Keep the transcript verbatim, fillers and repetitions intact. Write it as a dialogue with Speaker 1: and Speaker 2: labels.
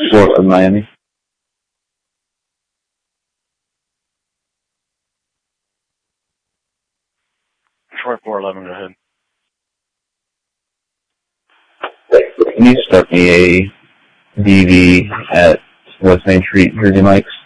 Speaker 1: Fort of Miami.
Speaker 2: Detroit four eleven, go ahead.
Speaker 1: Can you start me a D V at West Main Street, Jersey Mike's?